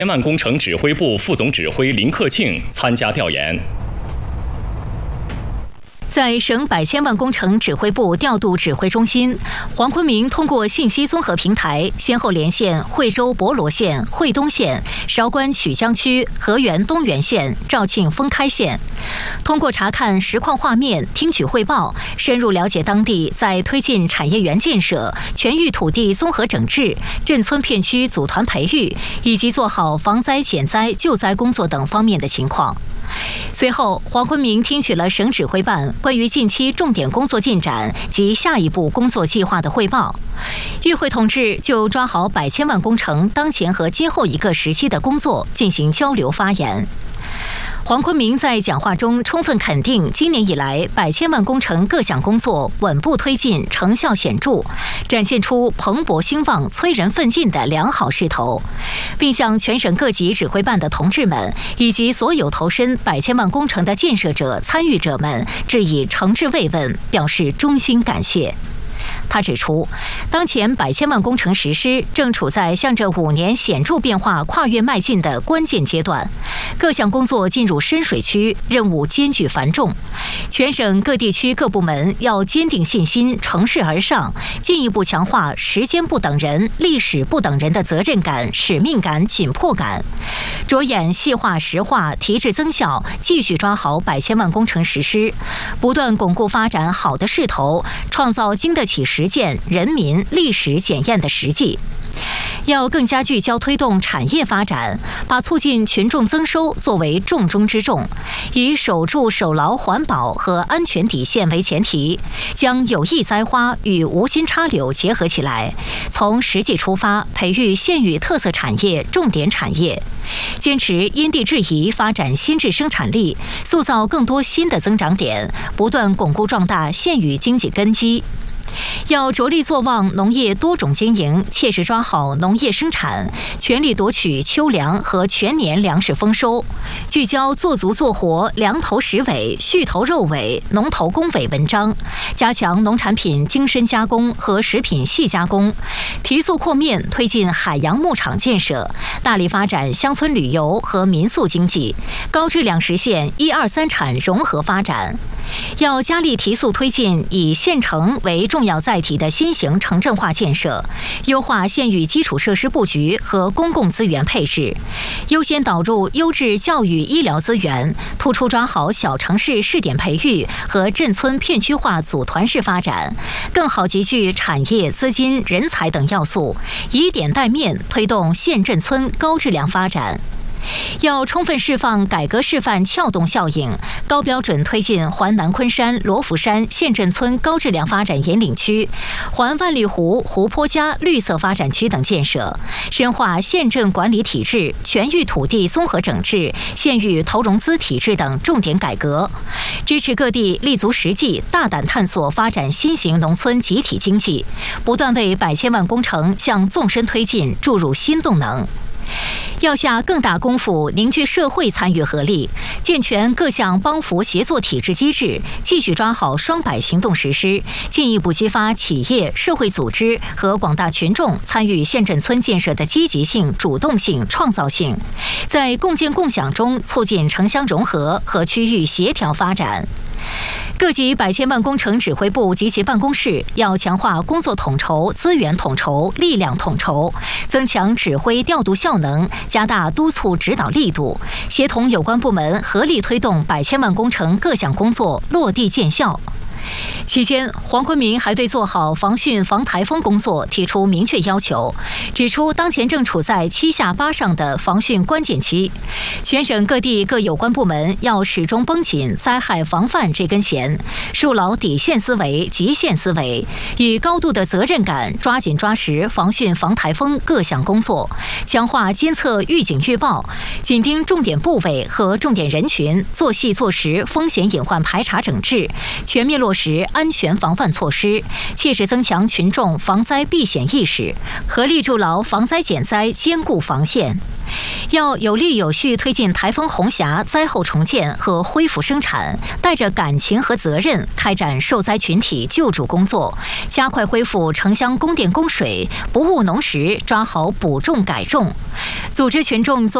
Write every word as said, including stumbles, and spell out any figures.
千万工程指挥部副总指挥林克庆参加调研。 在省百千万工程指挥部调度指挥中心，黄坤明通过信息综合平台，先后连线惠州博罗县、惠东县、韶关曲江区、河源东源县、肇庆封开县，通过查看实况画面、听取汇报，深入了解当地在推进产业园建设、全域土地综合整治、镇村片区组团培育以及做好防灾减灾救灾工作等方面的情况。随后，黄坤明听取了省指挥办关于近期重点工作进展及下一步工作计划的汇报。与会同志就抓好百千万工程当前和今后一个时期的工作进行交流发言。黄坤明在讲话中充分肯定今年以来百千万工程各项工作稳步推进，成效显著，展现出蓬勃兴旺、催人奋进的良好势头，并向全省各级指挥办的同志们以及所有投身百千万工程的建设者、参与者们致以诚挚慰问，表示衷心感谢。他指出，当前百千万工程实施正处在向着五年显著变化跨越迈进的关键阶段，各项工作进入深水区，任务艰巨繁重。全省各地区各部门要坚定信心，乘势而上，进一步强化时间不等人、历史不等人的责任感、使命感、紧迫感，着眼细化实化、提质增效，继续抓好百千万工程实施，不断巩固发展好的势头，创造经得起实践、人民、历史检验的实际。要更加聚焦推动产业发展，把促进群众增收作为重中之重，以守住守牢环保和安全底线为前提，将有意栽花与无心插柳结合起来，从实际出发，培育县域特色产业、重点产业，坚持因地制宜发展新质生产力，塑造更多新的增长点，不断巩固壮大县域经济根基。要着力做旺农业多种经营，切实抓好农业生产，全力夺取秋粮和全年粮食丰收，聚焦做足做活粮头实尾、畜头肉尾、农头工尾文章，加强农产品精深加工和食品细加工，提速扩面推进海洋牧场建设，大力发展乡村旅游和民宿经济，高质量实现一二三产融合发展。要加力提速推进以县城为重要载体的新型城镇化建设，优化县域基础设施布局和公共资源配置，优先导入优质教育医疗资源，突出抓好小城市试点培育和镇村片区化组团式发展，更好集聚产业、资金、人才等要素，以点带面推动县镇村高质量发展。要充分释放改革示范撬动效应，高标准推进环南昆山、罗浮山县镇村高质量发展引领区、环万里湖湖泊加绿色发展区等建设，深化县镇管理体制、全域土地综合整治、县域投融资体制等重点改革，支持各地立足实际，大胆探索发展新型农村集体经济，不断为百千万工程向纵深推进注入新动能。要下更大功夫凝聚社会参与合力，健全各项帮扶协作体制机制，继续抓好双百行动实施，进一步激发企业、社会组织和广大群众参与县镇村建设的积极性、主动性、创造性，在共建共享中促进城乡融合和区域协调发展。各级百千万工程指挥部及其办公室要强化工作统筹、资源统筹、力量统筹，增强指挥调度效能，加大督促指导力度，协同有关部门合力推动百千万工程各项工作落地见效。期间，黄坤明还对做好防汛防台风工作提出明确要求，指出当前正处在七下八上的防汛关键期，全省各地各有关部门要始终绷紧灾害防范这根弦，树牢底线思维、极限思维，以高度的责任感抓紧抓实防汛防台风各项工作，强化监测预警预报，紧盯重点部位和重点人群，做细做实风险隐患排查整治，全面落落实安全防范措施，切实增强群众防灾避险意识，合力筑牢防灾减灾坚固防线。要有力有序推进台风红霞灾后重建和恢复生产，带着感情和责任开展受灾群体救助工作，加快恢复城乡供电供水，不误农时抓好补种改种，组织群众做